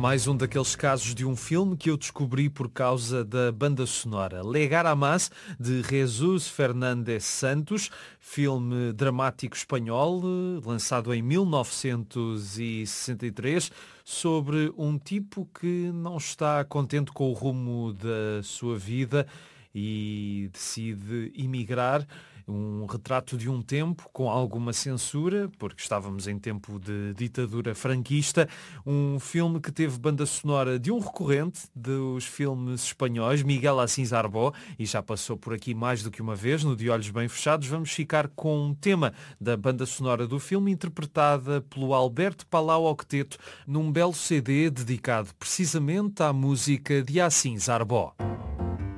Mais um daqueles casos de um filme que eu descobri por causa da banda sonora. Llegar a Más, de Jesús Fernández Santos, filme dramático espanhol, lançado em 1963, sobre um tipo que não está contente com o rumo da sua vida e decide emigrar. Um retrato de um tempo com alguma censura, porque estávamos em tempo de ditadura franquista. Um filme que teve banda sonora de um recorrente dos filmes espanhóis, Miguel Assis Arbó, e já passou por aqui mais do que uma vez, no De Olhos Bem Fechados. Vamos ficar com um tema da banda sonora do filme, interpretada pelo Alberto Palau Octeto, num belo CD dedicado precisamente à música de Assis Arbó.